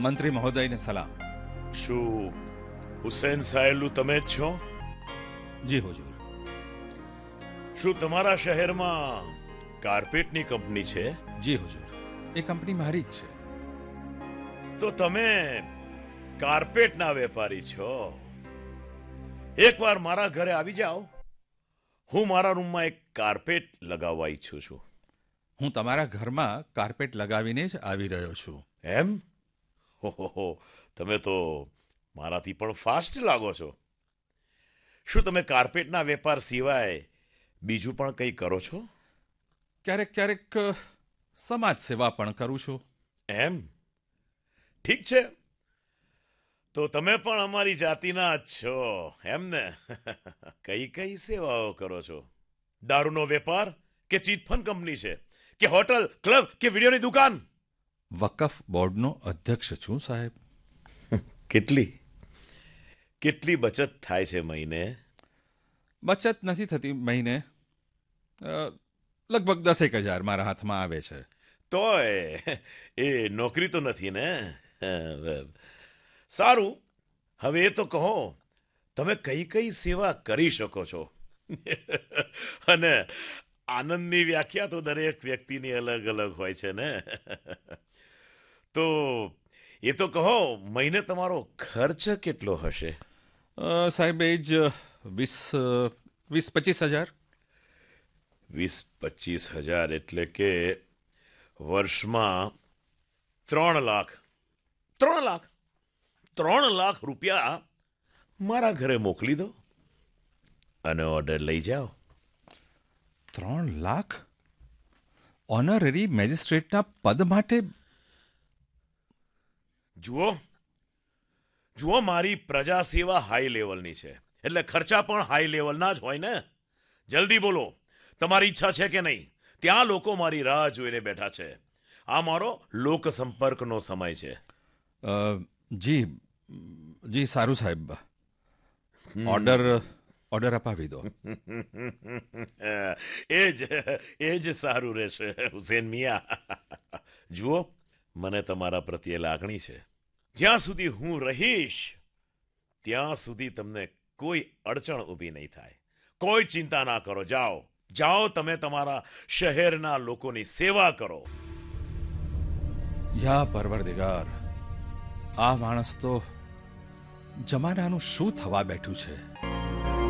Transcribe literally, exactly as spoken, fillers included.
મંત્રી મહોદયને સલામ. શું હુસેન સાહેલું તમે જ છો? જી હુજુર. શું તમારા શહેરમાં કાર્પેટની કંપની છે? જી હુજુર, એ કંપની મારી જ છે. તો તમે કાર્પેટના વેપારી છો. એકવાર મારા ઘરે આવી જાઓ. હું મારા રૂમમાં એક કાર્પેટ લગાવવા ઈચ્છું છું. હું તમારા ઘરમાં કાર્પેટ લગાવીને જ આવી રહ્યો છું. એમ? હો, તમે તો મારાથી પણ ફાસ્ટ લાગો છો. શું તમે કાર્પેટના વેપાર સિવાય બીજું પણ કંઈ કરો છો? ક્યારેક ક્યારેક અ, સમાજ સેવા પણ કરું છું. એમ? ઠીક છે, તો તમે પણ અમારી જાતિના જ છો એમ ને? કઈ કઈ સેવાઓ કરો છો? દારૂનો વેપાર કે ચીટફંડ કંપની છે કે હોટલ, ક્લબ કે વિડીયોની દુકાન? વકફ બોર્ડનો અધ્યક્ષ છું સાહેબ. કેટલી કેટલી બચત થાય છે મહિને? બચત નથી થતી મહિને. અ, લગભગ દસેક હજાર મારા હાથમાં આવે છે. તોય એ નોકરી તો નથી ને? સારું, હવે એ તો કહો, તમે કઈ કઈ સેવા કરી શકો છો? અને આનંદની વ્યાખ્યા તો દરેક વ્યક્તિની અલગ અલગ હોય છે ને. તો એ તો કહો, મહિને તમારો ખર્ચ કેટલો હશે? અ, સાહેબ એ જ વીસ અ, વીસ પચીસ હજાર. વીસ પચીસ હજાર એટલે કે વર્ષમાં ત્રણ લાખ. ત્રણ લાખ ત્રણ લાખ રૂપિયા મારા ઘરે મોકલી દો અને ઓર્ડર લઈ જાઓ. ત્રણ લાખ ઓનરરી મેજિસ્ટ્રેટના પદ માટે? જુઓ જુઓ મારી પ્રજા સેવા હાઈ લેવલની છે, એટલે ખર્ચા પણ હાઈ લેવલના જ હોય ને. જલ્દી બોલો, તમારી ઈચ્છા છે કે નહીં? ત્યાં લોકો મારી રાહ જોઈને બેઠા છે. આ મારો લોક સંપર્કનો સમય છે. અ, જી જી સારું સાહેબ, ઓર્ડર ઓર્ડર અપાવી દો. એ જ એ જ સારું રહેશે હુસેન મિયા. જુઓ, મને તમારા પ્રત્યે લાગણી છે. જ્યાં સુધી હું રહીશ ત્યાં સુધી તમને કોઈ અડચણ ઊભી નહીં થાય. કોઈ ચિંતા ના કરો. જાઓ જાઓ, તમે તમારા શહેરના લોકોની સેવા કરો. યા પરવરદિગાર, આ માણસ તો જમાનાનું શું થવા બેઠું છે?